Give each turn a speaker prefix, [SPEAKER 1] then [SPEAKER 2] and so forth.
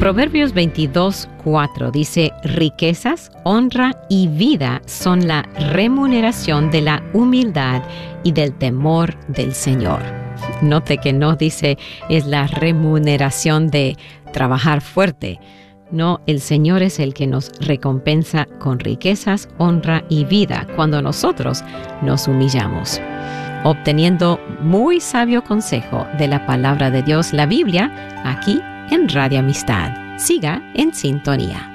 [SPEAKER 1] Proverbios 22:4 dice: riquezas, honra y vida son la remuneración de la humildad y del temor del Señor. Note que no dice es la remuneración de trabajar fuerte. No, el Señor es el que nos recompensa con riquezas, honra y vida cuando nosotros nos humillamos. Obteniendo muy sabio consejo de la palabra de Dios, la Biblia, aquí en Radio Amistad. Siga en sintonía.